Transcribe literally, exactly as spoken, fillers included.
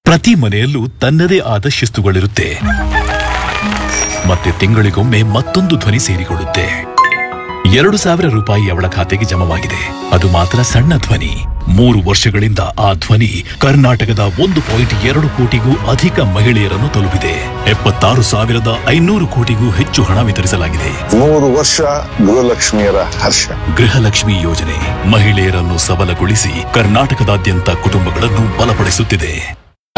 ಪ್ರತಿ ಮನೆಯಲ್ಲೂ ತನ್ನದೇ ಆದ ಶಿಸ್ತುಗಳಿರುತ್ತೆ. ಮತ್ತೆ ತಿಂಗಳಿಗೊಮ್ಮೆ ಮತ್ತೊಂದು ಧ್ವನಿ ಸೇರಿಕೊಳ್ಳುತ್ತೆ. ಎರಡು ಸಾವಿರ ರೂಪಾಯಿ ಅವಳ ಖಾತೆಗೆ ಜಮವಾಗಿದೆ. ಅದು ಮಾತ್ರ ಸಣ್ಣ ಧ್ವನಿ. ಮೂರು ವರ್ಷಗಳಿಂದ ಆ ಧ್ವನಿ ಕರ್ನಾಟಕದ ಒಂದು ಪಾಯಿಂಟ್ ಎರಡು ಕೋಟಿಗೂ ಅಧಿಕ ಮಹಿಳೆಯರನ್ನು ತಲುಪಿದೆ. ಎಪ್ಪತ್ತಾರು ಸಾವಿರದ ಐನೂರು ಕೋಟಿಗೂ ಹೆಚ್ಚು ಹಣ ವಿತರಿಸಲಾಗಿದೆ. ಮೂರು ವರ್ಷ ಗೃಹಲಕ್ಷ್ಮಿಯರ ಹರ್ಷ. ಗೃಹಲಕ್ಷ್ಮಿ ಯೋಜನೆ ಮಹಿಳೆಯರನ್ನು ಸಬಲಗೊಳಿಸಿ ಕರ್ನಾಟಕದಾದ್ಯಂತ ಕುಟುಂಬಗಳನ್ನು ಬಲಪಡಿಸುತ್ತಿದೆ.